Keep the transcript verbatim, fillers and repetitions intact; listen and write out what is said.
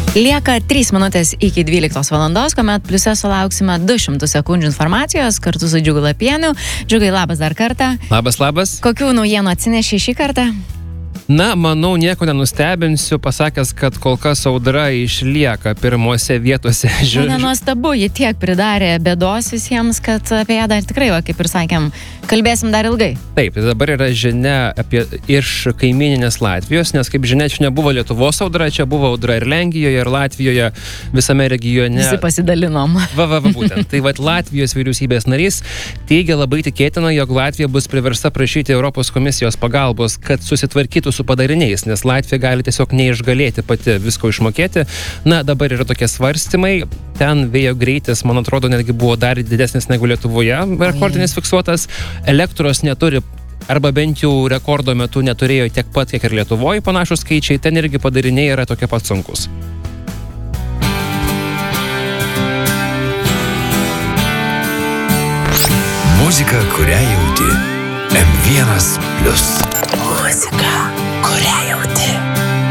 Lieka trys minutės iki dvyliktos valandos, kuomet pliuse sulauksime du šimtus sekundžių informacijos kartu su Džiugu Lapieniu. Džiugai, labas dar kartą. Labas, labas. Kokių naujienų atsinešė šį kartą? Na, manau, nieko nenustebinsiu, pasakęs, kad kol kas audra išlieka pirmose vietose. Žiū... Nenuostabu, ji tiek pridarė bėdos visiems, kad apie ją dar tikrai, va, kaip ir sakėm, kalbėsim dar ilgai. Taip, dabar yra žinia apie iš kaimininės Latvijos, nes kaip žinia, čia nebuvo Lietuvos audra, čia buvo audra ir Lenkijoje, ir Latvijoje, visame regione. Visi pasidalinom. Va, va, va, būtent. Tai va, Latvijos vyriausybės narys teigia labai tikėtina, jog Latvija bus priversta prašyti Europos komisijos pagalbos, kad susitvarkytų su padariniais, nes Latvija gali tiesiog neišgalėti pati visko išmokėti. Na, dabar yra tokie svarstymai. Ten vėjo greitis, man atrodo, netgi buvo dar didesnis negu Lietuvoje, rekordinis fiksuotas. Elektros neturi, arba bent jau rekordo metu neturėjo tiek pat, kiek ir Lietuvoje panašus skaičiai. Ten irgi padariniai yra tokie pat sunkus. Muzika, kurią jauti. M vienas plius. Muzika.